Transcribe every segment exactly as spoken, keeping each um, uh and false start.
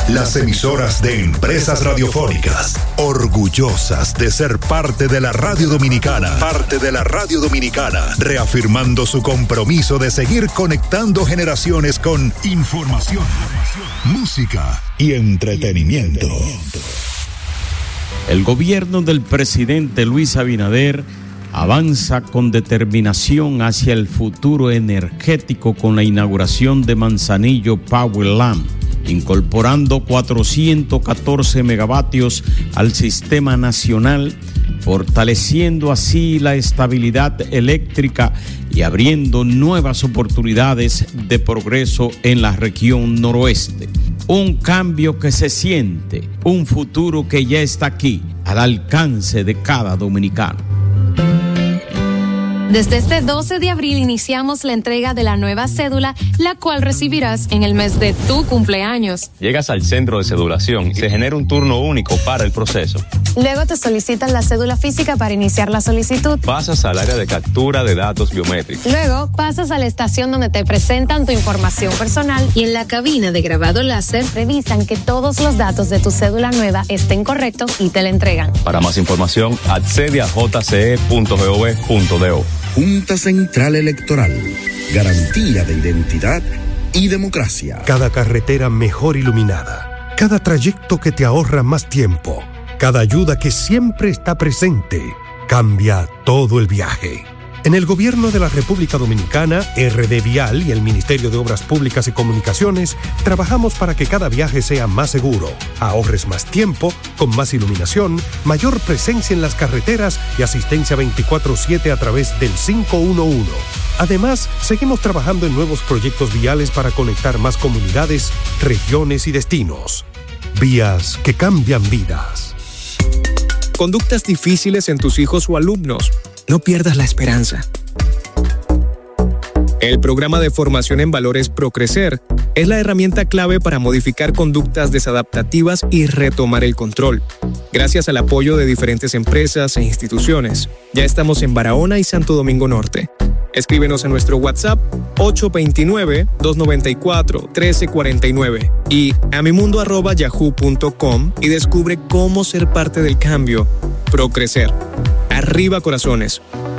Las emisoras de Empresas Radiofónicas, orgullosas de ser parte de la radio dominicana, parte de la radio dominicana, reafirmando su compromiso de seguir conectando generaciones con información, música y entretenimiento. El gobierno del presidente Luis Abinader avanza con determinación hacia el futuro energético con la inauguración de Manzanillo Power Lamp, incorporando cuatrocientos catorce megavatios al sistema nacional, fortaleciendo así la estabilidad eléctrica y abriendo nuevas oportunidades de progreso en la región noroeste. Un cambio que se siente, un futuro que ya está aquí, al alcance de cada dominicano. Desde este doce de abril iniciamos la entrega de la nueva cédula, la cual recibirás en el mes de tu cumpleaños. Llegas al centro de cedulación y se genera un turno único para el proceso. Luego te solicitan la cédula física para iniciar la solicitud. Pasas al área de captura de datos biométricos. Luego pasas a la estación donde te presentan tu información personal y en la cabina de grabado láser revisan que todos los datos de tu cédula nueva estén correctos y te la entregan. Para más información, accede a j c e punto gov punto do. Junta Central Electoral, garantía de identidad y democracia. Cada carretera mejor iluminada, cada trayecto que te ahorra más tiempo, cada ayuda que siempre está presente, cambia todo el viaje. En el Gobierno de la República Dominicana, R D Vial y el Ministerio de Obras Públicas y Comunicaciones trabajamos para que cada viaje sea más seguro, ahorres más tiempo, con más iluminación, mayor presencia en las carreteras y asistencia veinticuatro siete a través del cinco uno uno. Además, seguimos trabajando en nuevos proyectos viales para conectar más comunidades, regiones y destinos. Vías que cambian vidas. Conductas difíciles en tus hijos o alumnos. No pierdas la esperanza. El programa de formación en valores ProCrecer es la herramienta clave para modificar conductas desadaptativas y retomar el control. Gracias al apoyo de diferentes empresas e instituciones, ya estamos en Barahona y Santo Domingo Norte. Escríbenos a nuestro WhatsApp ocho dos nueve, dos nueve cuatro, uno tres cuatro nueve y a mimundo arroba yahoo punto com y descubre cómo ser parte del cambio. ProCrecer. Arriba corazones.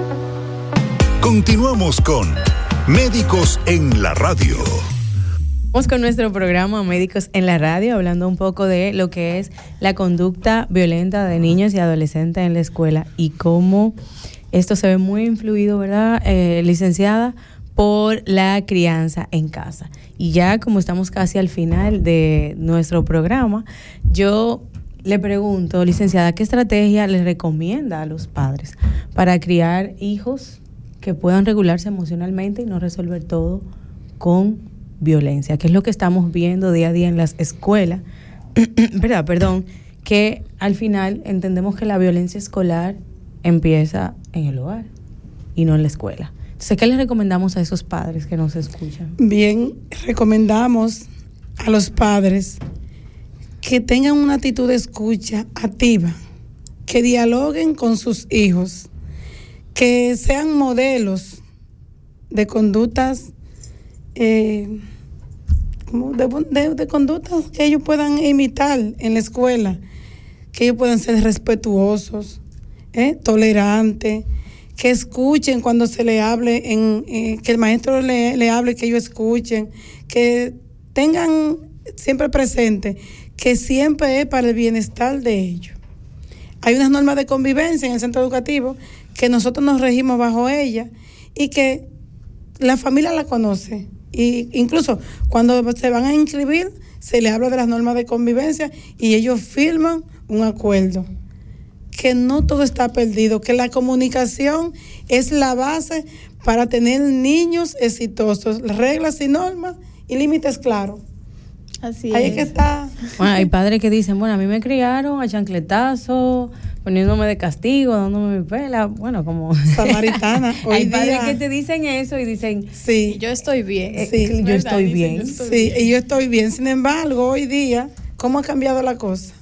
Continuamos con Médicos en la Radio. Vamos con nuestro programa Médicos en la Radio, hablando un poco de lo que es la conducta violenta de niños y adolescentes en la escuela y cómo esto se ve muy influido, ¿verdad, eh, licenciada? Por la crianza en casa. Y ya como estamos casi al final de nuestro programa, yo le pregunto, licenciada, ¿qué estrategia les recomienda a los padres para criar hijos que puedan regularse emocionalmente y no resolver todo con violencia? ¿Qué es lo que estamos viendo día a día en las escuelas? ¿Verdad? Perdón, que al final entendemos que la violencia escolar empieza en el hogar y no en la escuela. Entonces, ¿qué les recomendamos a esos padres que nos escuchan? Bien, recomendamos a los padres que tengan una actitud de escucha activa, que dialoguen con sus hijos, que sean modelos de conductas, eh, de, de, de conductas que ellos puedan imitar en la escuela, que ellos puedan ser respetuosos, eh, tolerantes, que escuchen cuando se le hable, en, eh, que el maestro le, le hable, que ellos escuchen, que tengan siempre presente que siempre es para el bienestar de ellos. Hay unas normas de convivencia en el centro educativo que nosotros nos regimos bajo ellas y que la familia la conoce. Y incluso cuando se van a inscribir, se le habla de las normas de convivencia y ellos firman un acuerdo. Que no todo está perdido, que la comunicación es la base para tener niños exitosos, reglas y normas y límites claros. Así Ahí es. es que está. Bueno, hay padres que dicen, bueno, a mí me criaron a chancletazo, poniéndome de castigo, dándome mi pela, bueno, como samaritana. Hoy hay día, padres que te dicen eso y dicen, sí, yo estoy bien. Sí, yo ¿verdad? estoy Dicen, bien. yo estoy sí, bien. y yo estoy bien. Sin embargo, hoy día, ¿cómo ha cambiado la cosa?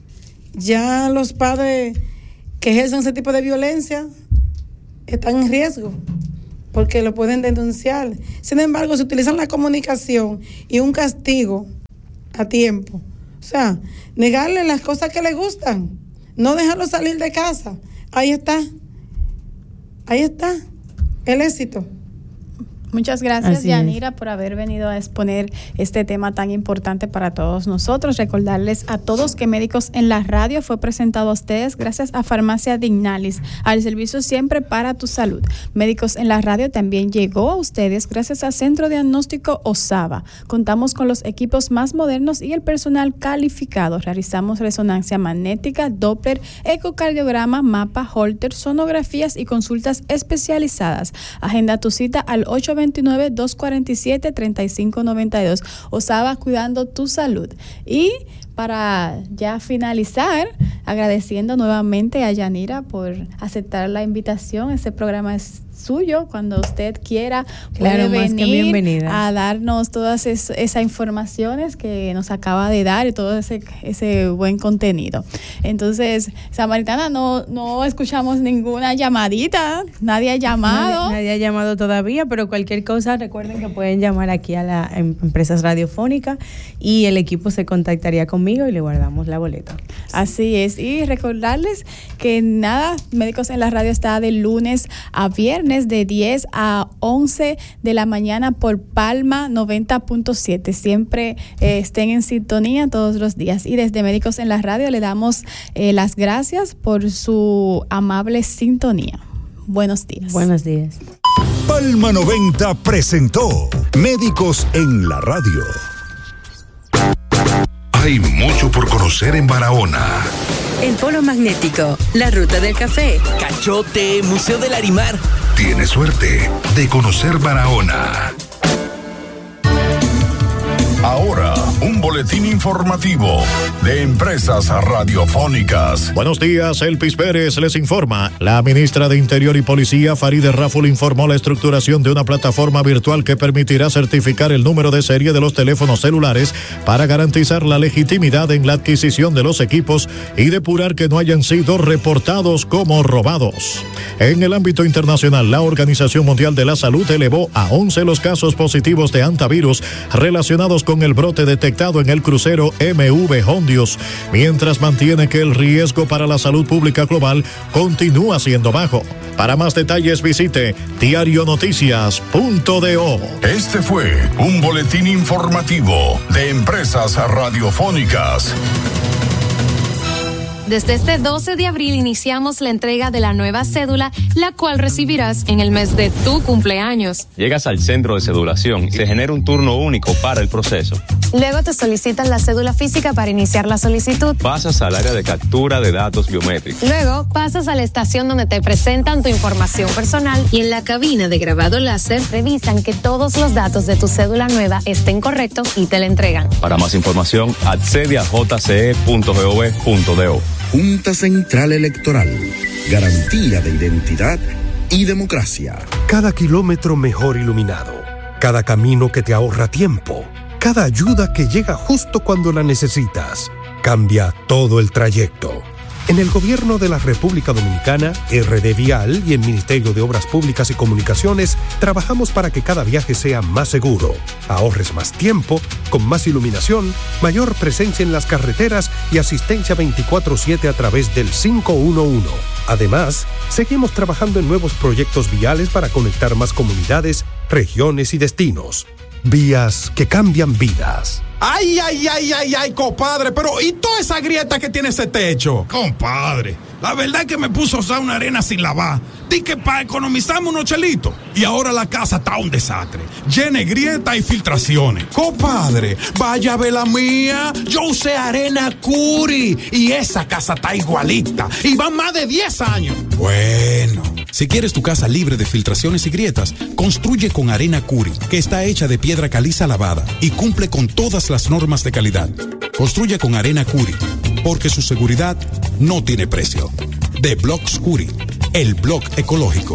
Ya los padres que ejercen ese tipo de violencia están en riesgo porque lo pueden denunciar. Sin embargo, si utilizan la comunicación y un castigo a tiempo O sea, negarle las cosas que le gustan, no dejarlo salir de casa. Ahí está, ahí está, el éxito. Muchas gracias, Así Yanira, es. por haber venido a exponer este tema tan importante para todos nosotros. Recordarles a todos que Médicos en la Radio fue presentado a ustedes gracias a Farmacia Dignalis, al servicio siempre para tu salud. Médicos en la Radio también llegó a ustedes gracias al Centro Diagnóstico Osaba. Contamos con los equipos más modernos y el personal calificado. Realizamos resonancia magnética, Doppler, ecocardiograma, mapa, Holter, sonografías y consultas especializadas. Agenda tu cita al ocho veintinueve, dos cuarenta y siete, treinta y cinco noventa y dos. Osaba, cuidando tu salud. Y para ya finalizar, agradeciendo nuevamente a Yanira por aceptar la invitación. Este programa es suyo. Cuando usted quiera, Claro, puede más que venir bienvenida. a darnos todas es, esas informaciones que nos acaba de dar y todo ese, ese buen contenido. Entonces, Samaritana, no, no escuchamos ninguna llamadita, nadie ha llamado. Nadie, nadie ha llamado todavía, pero cualquier cosa, recuerden que pueden llamar aquí a las em- empresas radiofónicas y el equipo se contactaría conmigo y le guardamos la boleta. Así es, y recordarles que nada, Médicos en la Radio está de lunes a viernes de diez a once de la mañana por Palma noventa punto siete. Siempre eh, estén en sintonía todos los días. Y desde Médicos en la Radio le damos eh, las gracias por su amable sintonía. Buenos días. Buenos días. Palma noventa presentó Médicos en la Radio. Hay mucho por conocer en Barahona. El Polo Magnético, la Ruta del Café, Cachote, Museo del Arimar. Tiene suerte de conocer Barahona. Ahora, un boletín informativo de Empresas Radiofónicas. Buenos días, Elpis Pérez les informa. La ministra de Interior y Policía, Farideh Raful, informó la estructuración de una plataforma virtual que permitirá certificar el número de serie de los teléfonos celulares para garantizar la legitimidad en la adquisición de los equipos y depurar que no hayan sido reportados como robados. En el ámbito internacional, la Organización Mundial de la Salud elevó a once los casos positivos de hantavirus relacionados con el brote detectado en el crucero M V Hondios, mientras mantiene que el riesgo para la salud pública global continúa siendo bajo. Para más detalles visite diario noticias punto do. Este fue un boletín informativo de Empresas Radiofónicas. Desde este doce de abril iniciamos la entrega de la nueva cédula, la cual recibirás en el mes de tu cumpleaños. Llegas al centro de cedulación y se genera un turno único para el proceso. Luego te solicitan la cédula física para iniciar la solicitud. Pasas al área de captura de datos biométricos. Luego pasas a la estación donde te presentan tu información personal y en la cabina de grabado láser revisan que todos los datos de tu cédula nueva estén correctos y te la entregan. Para más información, accede a j c e punto gov punto do. Junta Central Electoral. Garantía de identidad y democracia. Cada kilómetro mejor iluminado, cada camino que te ahorra tiempo, cada ayuda que llega justo cuando la necesitas, cambia todo el trayecto. En el Gobierno de la República Dominicana, R D Vial y el Ministerio de Obras Públicas y Comunicaciones trabajamos para que cada viaje sea más seguro, ahorres más tiempo, con más iluminación, mayor presencia en las carreteras y asistencia veinticuatro siete a través del cinco uno uno. Además, seguimos trabajando en nuevos proyectos viales para conectar más comunidades, regiones y destinos. Vías que cambian vidas. Ay, ay, ay, ay, ay, compadre, pero ¿y toda esa grieta que tiene ese techo? Compadre, la verdad es que me puso a usar una arena sin lavar. Di que para economizarme unos chelitos. Y ahora la casa está un desastre, llena de grietas y filtraciones. Compadre, vaya a ver la mía. Yo usé arena Curi y esa casa está igualita. Y van más de diez años. Bueno, si quieres tu casa libre de filtraciones y grietas, construye con arena Curi, que está hecha de piedra caliza lavada y cumple con todas las normas de calidad. Construye con arena Curi, porque su seguridad no tiene precio. De Blocks Curi, el blog ecológico.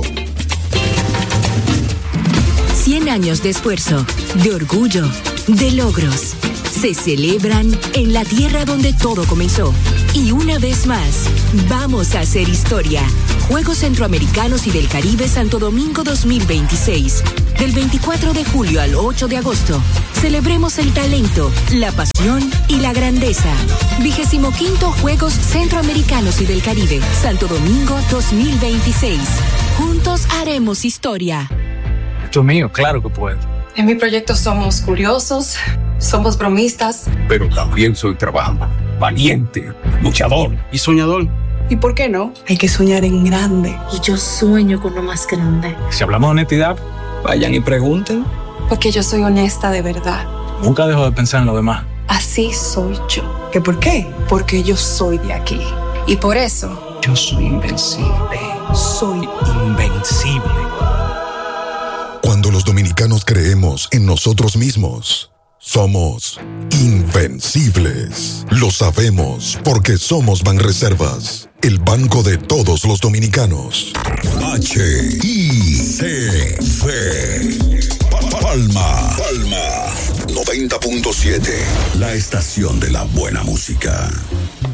cien años de esfuerzo, de orgullo, de logros. Se celebran en la tierra donde todo comenzó. Y una vez más, vamos a hacer historia, Juegos Centroamericanos y del Caribe Santo Domingo dos mil veintiséis. Del veinticuatro de julio al ocho de agosto, celebremos el talento, la pasión y la grandeza. Vigésimo quinto Juegos Centroamericanos y del Caribe Santo Domingo dos mil veintiséis. Juntos haremos historia. Esto es mío, claro que puedo. En mi proyecto somos curiosos, somos bromistas. Pero también soy trabajador, valiente, luchador y soñador. ¿Y por qué no? Hay que soñar en grande. Y yo sueño con lo más grande. Si hablamos de honestidad, vayan y pregunten. Porque yo soy honesta de verdad. Nunca dejo de pensar en lo demás. Así soy yo. ¿Qué por qué? Porque yo soy de aquí. Y por eso... yo soy invencible. Soy invencible. Cuando los dominicanos creemos en nosotros mismos, somos invencibles. Lo sabemos porque somos Banreservas, el banco de todos los dominicanos. H I C C Palma, Palma noventa punto siete, la estación de la buena música.